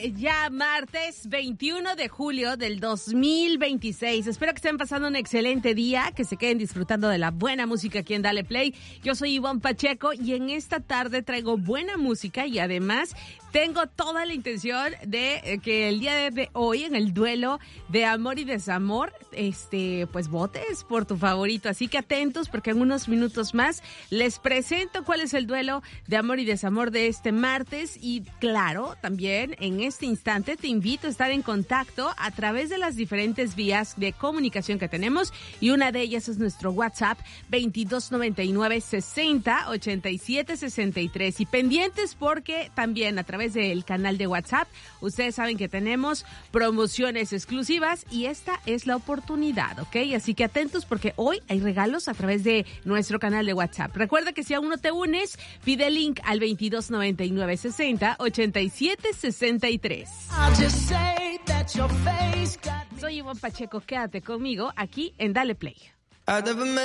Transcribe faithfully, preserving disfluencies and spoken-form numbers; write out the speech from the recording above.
ya martes veintiuno de julio del dos mil veintiséis. Espero que estén pasando un excelente día, que se queden disfrutando de la buena música aquí en Dale Play. Yo soy Ivonne Pacheco y en esta tarde traigo buena música y además tengo toda la intención de que el día de hoy, en el duelo de amor y desamor, este, pues votes por tu favorito. Así que atentos porque en unos minutos más les presento cuál es el duelo de amor y desamor de este martes. Y claro, también en este instante te invito a estar en contacto a través de las diferentes vías de comunicación que tenemos. Y una de ellas es nuestro WhatsApp veintidós noventa y nueve sesenta ochenta y siete sesenta y tres. Y pendientes porque también a través del canal de WhatsApp, ustedes saben que tenemos promociones exclusivas y esta es la oportunidad, ¿ok? Así que atentos porque hoy hay regalos a través de nuestro canal de WhatsApp. Recuerda que si aún no te unes, pide el link al veintidós noventa y nueve sesenta ochenta y siete sesenta y tres. Soy Ivonne Pacheco, quédate conmigo aquí en Dale Play.